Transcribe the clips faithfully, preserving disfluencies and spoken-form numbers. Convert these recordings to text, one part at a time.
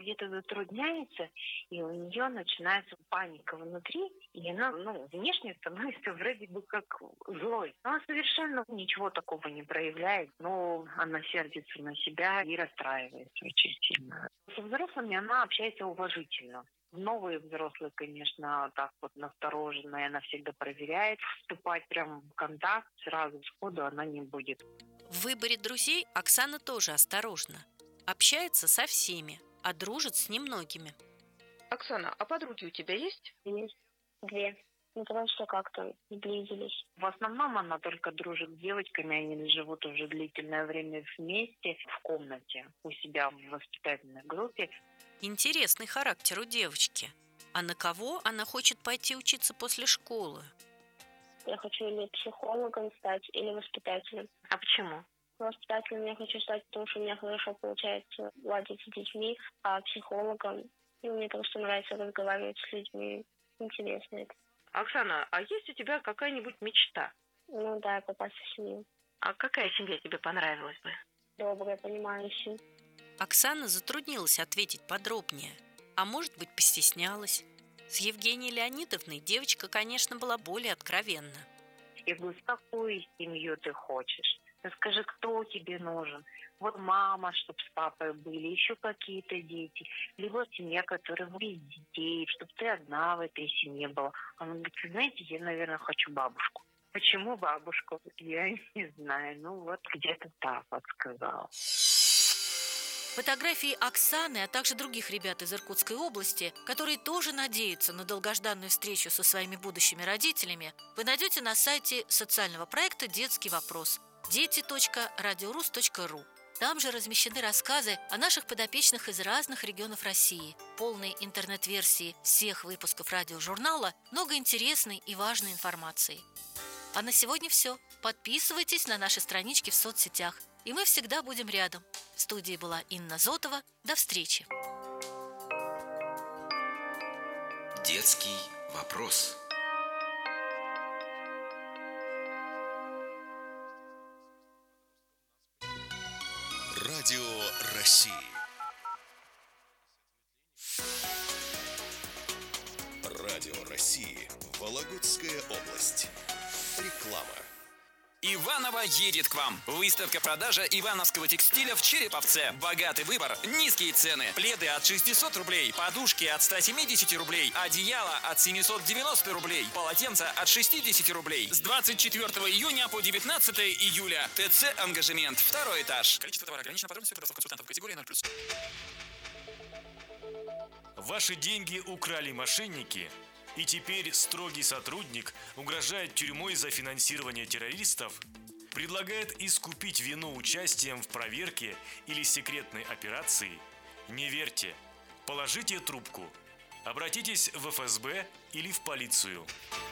где-то затрудняется, и у нее начинается паника внутри, и она, ну, внешне становится вроде бы как злой. Но она совершенно ничего такого не проявляет, но она сердится на себя и расстраивается очень сильно. Со взрослыми она общается уважительно. Новые взрослые, конечно, так вот настороженные, она всегда проверяет. Вступать прямо в контакт сразу сходу она не будет. В выборе друзей Оксана тоже осторожна. Общается со всеми, а дружит с немногими. Оксана, а подруги у тебя есть? Есть две. Ну, потому что как-то сблизились. В основном она только дружит с девочками, они живут уже длительное время вместе в комнате у себя в воспитательной группе. Интересный характер у девочки. А на кого она хочет пойти учиться после школы? Я хочу или психологом стать, или воспитателем. А почему? Воспитателем я хочу стать, потому что у меня хорошо получается ладить с детьми, а психологом, ну, мне просто нравится разговаривать с людьми. Интересно это. Оксана, а есть у тебя какая-нибудь мечта? Ну да, попасть в семью. А какая семья тебе понравилась бы? Добрая, понимающая. Оксана затруднилась ответить подробнее, а может быть, постеснялась. С Евгенией Леонидовной девочка, конечно, была более откровенна. Я говорю, какую семью ты хочешь? Скажи, кто тебе нужен? Вот мама, чтобы с папой были, еще какие-то дети. Либо семья, которая без детей, чтобы ты одна в этой семье была. Она говорит, знаете, я, наверное, хочу бабушку. Почему бабушку? Я не знаю. Ну вот где-то так вот сказала. Фотографии Оксаны, а также других ребят из Иркутской области, которые тоже надеются на долгожданную встречу со своими будущими родителями, вы найдете на сайте социального проекта «Детский вопрос» дети точка радиорус точка ру. Там же размещены рассказы о наших подопечных из разных регионов России, полные интернет-версии всех выпусков радиожурнала, много интересной и важной информации. А на сегодня все. Подписывайтесь на наши странички в соцсетях, и мы всегда будем рядом. В студии была Инна Зотова. До встречи. Детский вопрос. Радио России. Радио России. Вологодская область. Реклама. Иваново едет к вам. Выставка-продажа ивановского текстиля в Череповце. Богатый выбор, низкие цены. Пледы от шестисот рублей, подушки от ста семидесяти рублей, одеяло от семисот девяноста рублей, полотенца от шестидесяти рублей. С двадцать четвёртого июня по девятнадцатое июля. ТЦ «Ангажемент», второй этаж. Количество товара ограничено. Подробности у консультантов категории ноль плюс. Ваши деньги украли мошенники, и теперь строгий сотрудник угрожает тюрьмой за финансирование террористов, предлагает искупить вину участием в проверке или секретной операции? Не верьте. Положите трубку. Обратитесь в эф эс бэ или в полицию.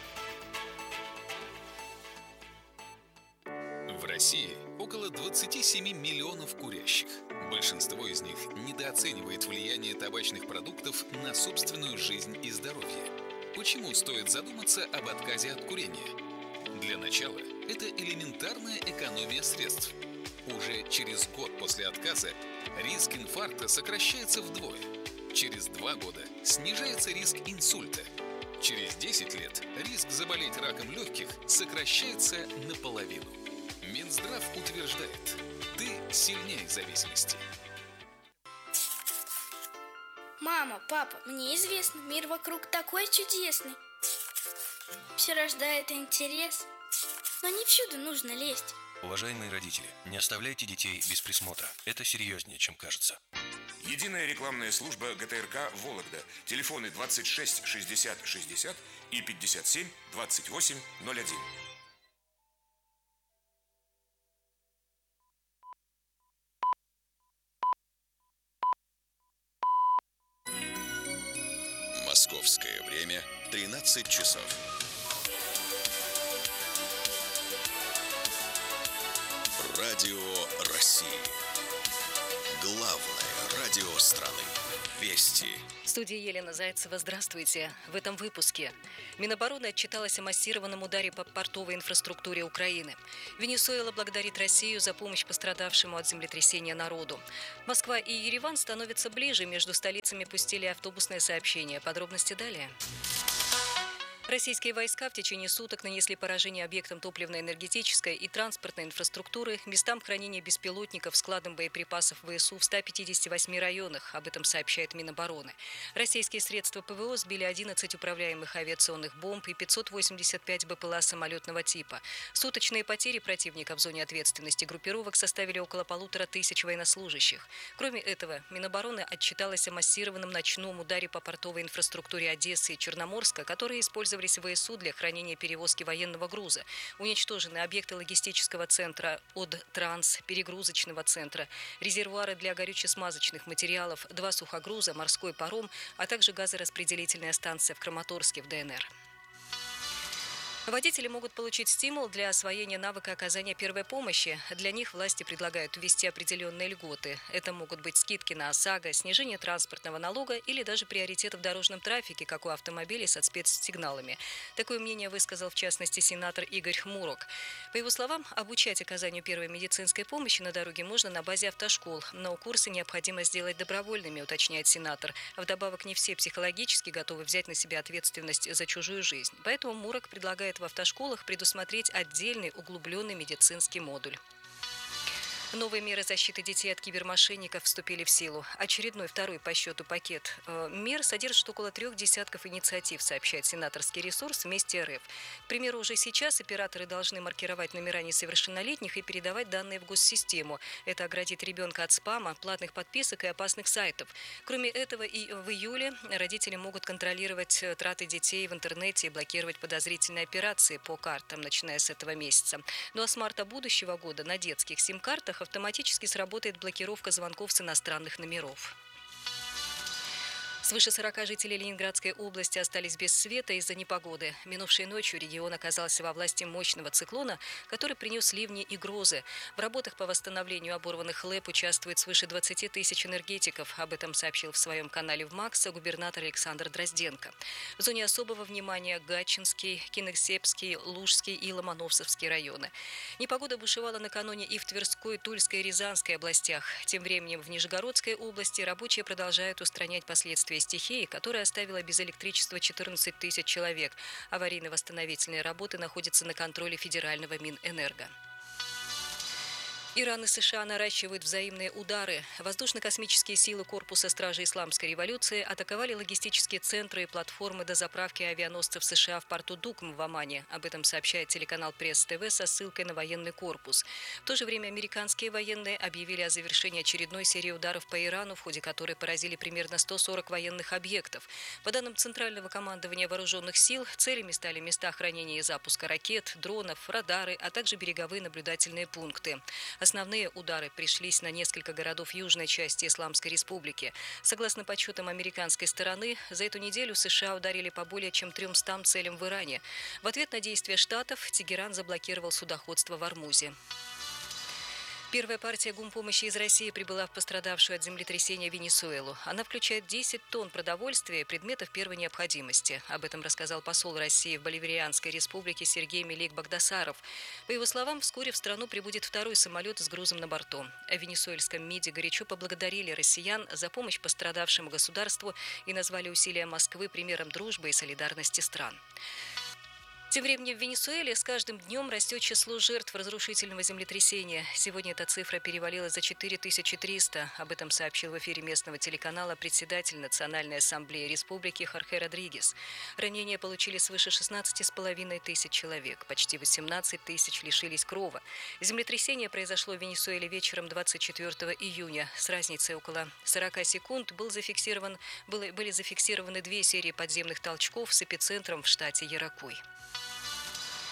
В России около двадцати семи миллионов курящих. Большинство из них недооценивает влияние табачных продуктов на собственную жизнь и здоровье. Почему стоит задуматься об отказе от курения? Для начала, это элементарная экономия средств. Уже через год после отказа риск инфаркта сокращается вдвое. Через два года снижается риск инсульта. Через десять лет риск заболеть раком легких сокращается наполовину. Минздрав утверждает, ты сильнее зависимости. Мама, папа, мне известно, мир вокруг такой чудесный. Все рождает интерес, но не всюду нужно лезть. Уважаемые родители, не оставляйте детей без присмотра. Это серьезнее, чем кажется. Единая рекламная служба гэ тэ эр ка «Вологда». Телефоны двадцать шесть шестьдесят шестьдесят и пятьдесят семь двадцать восемь ноль один. Московское время тринадцать часов. Радио России. Главное радио страны. Вести. В студии Елена Зайцева. Здравствуйте. В этом выпуске. Минобороны отчиталась о массированном ударе по портовой инфраструктуре Украины. Венесуэла благодарит Россию за помощь пострадавшему от землетрясения народу. Москва и Ереван становятся ближе. Между столицами пустили автобусное сообщение. Подробности далее. Российские войска в течение суток нанесли поражение объектам топливно-энергетической и транспортной инфраструктуры, местам хранения беспилотников, складам боеприпасов ВСУ в ста пятидесяти восьми районах. Об этом сообщает Минобороны. Российские средства ПВО сбили одиннадцать управляемых авиационных бомб и пятьсот восемьдесят пять БПЛА самолетного типа. Суточные потери противника в зоне ответственности группировок составили около полутора тысяч военнослужащих. Кроме этого, Минобороны отчиталась о массированном ночном ударе по портовой инфраструктуре Одессы и Черноморска, которые использовали ВСУ для хранения перевозки военного груза. Уничтожены объекты логистического центра ОД-Транс, перегрузочного центра, резервуары для горюче-смазочных материалов, два сухогруза, морской паром, а также газораспределительная станция в Краматорске в ДНР. Водители могут получить стимул для освоения навыка оказания первой помощи. Для них власти предлагают ввести определенные льготы. Это могут быть скидки на ОСАГО, снижение транспортного налога или даже приоритеты в дорожном трафике, как у автомобилей со спецсигналами. Такое мнение высказал в частности сенатор Игорь Хмурок. По его словам, обучать оказанию первой медицинской помощи на дороге можно на базе автошкол, но курсы необходимо сделать добровольными, уточняет сенатор. Вдобавок, не все психологически готовы взять на себя ответственность за чужую жизнь. Поэтому Мурок предлагает в автошколах предусмотреть отдельный углубленный медицинский модуль. Новые меры защиты детей от кибермошенников вступили в силу. Очередной, второй по счету пакет э, мер содержит около трех десятков инициатив, сообщает сенаторский ресурс «Вместе РФ». К примеру, уже сейчас операторы должны маркировать номера несовершеннолетних и передавать данные в госсистему. Это оградит ребенка от спама, платных подписок и опасных сайтов. Кроме этого, и в июле родители могут контролировать траты детей в интернете и блокировать подозрительные операции по картам, начиная с этого месяца. Ну а с марта будущего года на детских сим-картах автоматически сработает блокировка звонков с иностранных номеров. Свыше сорока жителей Ленинградской области остались без света из-за непогоды. Минувшей ночью регион оказался во власти мощного циклона, который принес ливни и грозы. В работах по восстановлению оборванных ЛЭП участвует свыше двадцати тысяч энергетиков. Об этом сообщил в своем канале в МАКС губернатор Александр Дрозденко. В зоне особого внимания Гатчинский, Кингсеппский, Лужский и Ломоносовский районы. Непогода бушевала накануне и в Тверской, Тульской и Рязанской областях. Тем временем в Нижегородской области рабочие продолжают устранять последствия стихии, которая оставила без электричества четырнадцать тысяч человек. Аварийно-восстановительные работы находятся на контроле федерального Минэнерго. Иран и США наращивают взаимные удары. Воздушно-космические силы Корпуса Стражи Исламской революции атаковали логистические центры и платформы дозаправки авианосцев США в порту Дукм в Омане. Об этом сообщает телеканал Пресс-ТВ со ссылкой на военный корпус. В то же время американские военные объявили о завершении очередной серии ударов по Ирану, в ходе которой поразили примерно сто сорок военных объектов. По данным Центрального командования вооруженных сил, целями стали места хранения и запуска ракет, дронов, радары, а также береговые наблюдательные пункты. Основные удары пришлись на несколько городов южной части Исламской Республики. Согласно подсчетам американской стороны, за эту неделю США ударили по более чем трёмстам целям в Иране. В ответ на действия Штатов Тегеран заблокировал судоходство в Ормузе. Первая партия гумпомощи из России прибыла в пострадавшую от землетрясения Венесуэлу. Она включает десять тонн продовольствия и предметов первой необходимости. Об этом рассказал посол России в Боливарианской республике Сергей Мелик Багдасаров. По его словам, вскоре в страну прибудет второй самолет с грузом на борту. В венесуэльском МИДе горячо поблагодарили россиян за помощь пострадавшему государству и назвали усилия Москвы примером дружбы и солидарности стран. Тем временем в Венесуэле с каждым днем растет число жертв разрушительного землетрясения. Сегодня эта цифра перевалила за четыре тысячи триста. Об этом сообщил в эфире местного телеканала председатель Национальной ассамблеи республики Хорхе Родригес. Ранения получили свыше шестнадцати с половиной тысяч человек. Почти восемнадцать тысяч лишились крова. Землетрясение произошло в Венесуэле вечером двадцать четвёртого июня. С разницей около сорока секунд был зафиксирован, было, были зафиксированы две серии подземных толчков с эпицентром в штате Яракуй.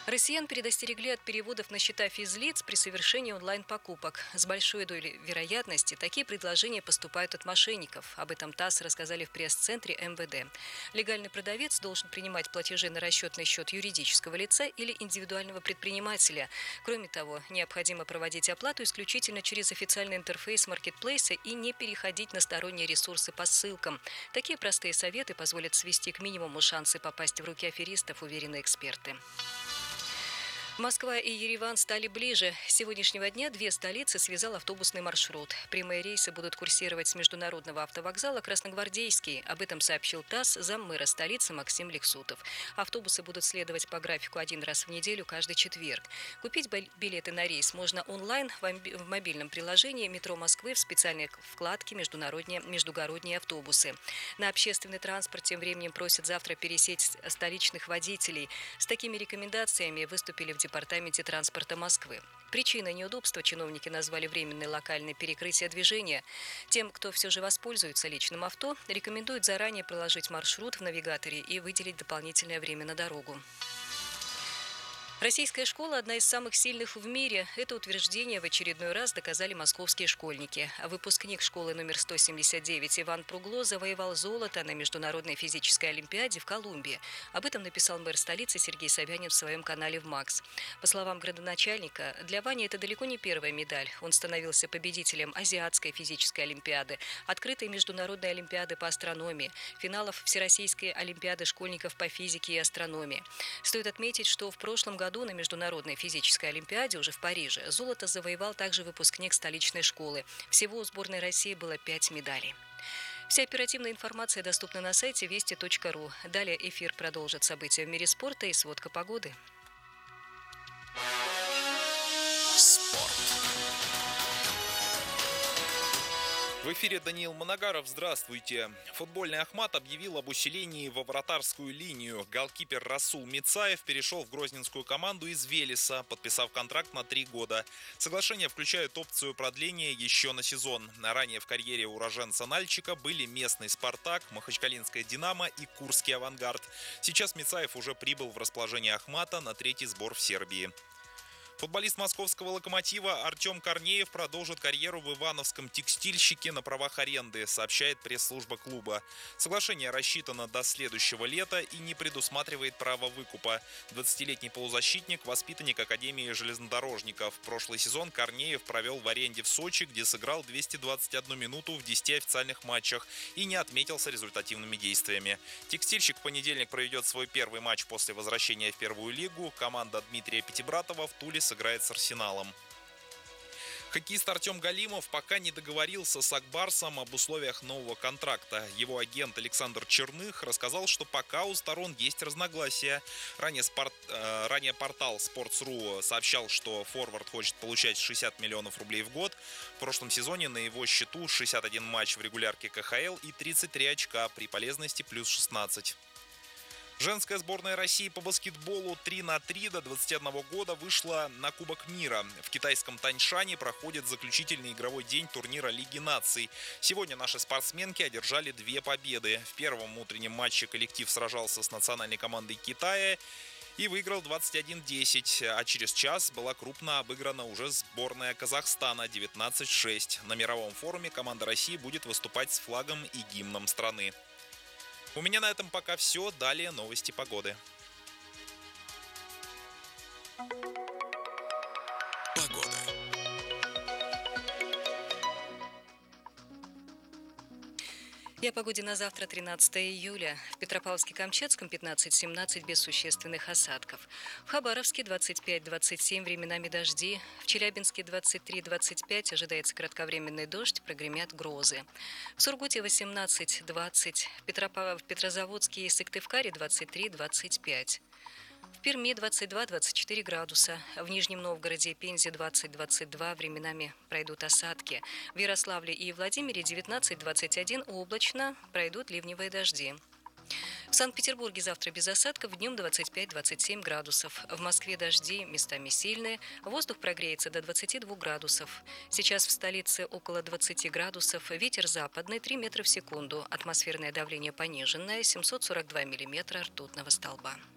Россиян предостерегли от переводов на счета физлиц при совершении онлайн-покупок. С большой долей вероятности такие предложения поступают от мошенников. Об этом ТАСС рассказали в пресс-центре эм вэ дэ. Легальный продавец должен принимать платежи на расчетный счет юридического лица или индивидуального предпринимателя. Кроме того, необходимо проводить оплату исключительно через официальный интерфейс маркетплейса и не переходить на сторонние ресурсы по ссылкам. Такие простые советы позволят свести к минимуму шансы попасть в руки аферистов, уверены эксперты. Москва и Ереван стали ближе. С сегодняшнего дня две столицы связал автобусный маршрут. Прямые рейсы будут курсировать с международного автовокзала Красногвардейский. Об этом сообщил ТАСС заммэра столицы Максим Лексутов. Автобусы будут следовать по графику один раз в неделю каждый четверг. Купить билеты на рейс можно онлайн в мобильном приложении «Метро Москвы» в специальной вкладке «Международные междугородние автобусы». На общественный транспорт тем временем просят завтра пересечь столичных водителей. С такими рекомендациями выступили в Департаменте транспорта Москвы. Причиной неудобства чиновники назвали временное локальное перекрытие движения. Тем, кто все же воспользуется личным авто, рекомендуют заранее проложить маршрут в навигаторе и выделить дополнительное время на дорогу. Российская школа – одна из самых сильных в мире. Это утверждение в очередной раз доказали московские школьники. Выпускник школы номер сто семьдесят девять Иван Пругло завоевал золото на Международной физической олимпиаде в Колумбии. Об этом написал мэр столицы Сергей Собянин в своем канале в МАКС. По словам градоначальника, для Вани это далеко не первая медаль. Он становился победителем Азиатской физической олимпиады, открытой международной олимпиады по астрономии, финалов Всероссийской олимпиады школьников по физике и астрономии. Стоит отметить, что в прошлом году году на Международной физической олимпиаде уже в Париже золото завоевал также выпускник столичной школы. Всего у сборной России было пять медалей. Вся оперативная информация доступна на сайте вести точка ру. Далее эфир продолжит события в мире спорта и сводка погоды. Спорт. В эфире Даниил Манагаров. Здравствуйте. Футбольный Ахмат объявил об усилении во вратарскую линию. Голкипер Расул Мицаев перешел в грозненскую команду из Велеса, подписав контракт на три года. Соглашение включает опцию продления еще на сезон. Ранее в карьере уроженца Нальчика были местный «Спартак», Махачкалинская «Динамо» и Курский «Авангард». Сейчас Мицаев уже прибыл в расположение Ахмата на третий сбор в Сербии. Футболист московского «Локомотива» Артем Корнеев продолжит карьеру в ивановском текстильщике на правах аренды, сообщает пресс-служба клуба. Соглашение рассчитано до следующего лета и не предусматривает права выкупа. двадцатилетний полузащитник – воспитанник Академии железнодорожников. Прошлый сезон Корнеев провел в аренде в Сочи, где сыграл двести двадцать одну минуту в десяти официальных матчах и не отметился результативными действиями. Текстильщик в понедельник проведет свой первый матч после возвращения в первую лигу. Команда Дмитрия Пятибратова в Туле сыграет с Арсеналом. Хоккеист Артем Галимов пока не договорился с Акбарсом об условиях нового контракта. Его агент Александр Черных рассказал, что пока у сторон есть разногласия. Ранее, спорт, э, ранее портал Sports.ru сообщал, что форвард хочет получать шестьдесят миллионов рублей в год. В прошлом сезоне на его счету шестьдесят один матч в регулярке ка ха эл и тридцать три очка при полезности плюс шестнадцать. Женская сборная России по баскетболу три на три до двадцати одного года вышла на Кубок мира. В китайском Таньшане проходит заключительный игровой день турнира Лиги наций. Сегодня наши спортсменки одержали две победы. В первом утреннем матче коллектив сражался с национальной командой Китая и выиграл двадцать один десять, а через час была крупно обыграна уже сборная Казахстана девятнадцать шесть. На мировом форуме команда России будет выступать с флагом и гимном страны. У меня на этом пока все. Далее новости погоды. Погода. И о погоде на завтра, тринадцатое июля. В Петропавловске-Камчатском пятнадцать семнадцать без существенных осадков. В Хабаровске двадцать пять двадцать семь временами дожди. В Челябинске двадцать три двадцать пять ожидается кратковременный дождь, прогремят грозы. В Сургуте восемнадцать двадцать. В Петрозаводске и Сыктывкаре двадцать три двадцать пять. В Перми двадцать два двадцать четыре градуса. В Нижнем Новгороде и Пензе двадцать двадцать два, временами пройдут осадки. В Ярославле и Владимире девятнадцать двадцать один, облачно, пройдут ливневые дожди. В Санкт-Петербурге завтра без осадков, днем двадцать пять двадцать семь градусов. В Москве дожди, местами сильные, воздух прогреется до двадцати двух градусов. Сейчас в столице около двадцати градусов, ветер западный три метра в секунду, атмосферное давление пониженное, семьсот сорок два миллиметра ртутного столба.